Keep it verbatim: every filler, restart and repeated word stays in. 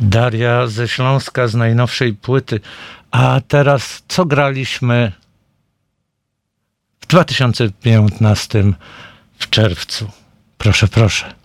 Daria ze Śląska z najnowszej płyty. A teraz co graliśmy w dwa tysiące piętnastym w czerwcu? Proszę, proszę.